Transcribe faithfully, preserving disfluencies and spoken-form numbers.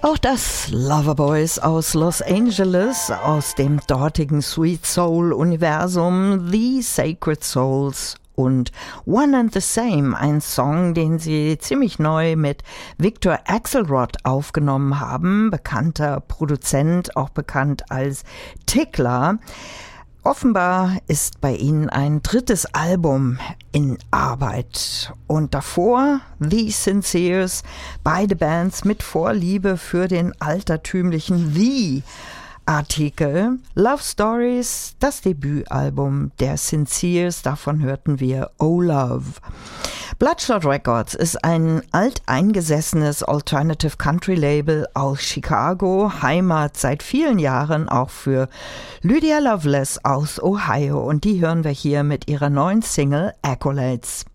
Auch das Loverboys aus Los Angeles, aus dem dortigen Sweet Soul-Universum, The Sacred Souls und One and the Same, ein Song, den sie ziemlich neu mit Victor Axelrod aufgenommen haben, bekannter Produzent, auch bekannt als Tickler. Offenbar ist bei ihnen ein drittes Album in Arbeit. Und davor The Sinceres, beide Bands mit Vorliebe für den altertümlichen The-Artikel. Love Stories, das Debütalbum der Sinceres, davon hörten wir Oh Love. Bloodshot Records ist ein alteingesessenes Alternative Country Label aus Chicago, Heimat seit vielen Jahren auch für Lydia Loveless aus Ohio, und die hören wir hier mit ihrer neuen Single Accolades.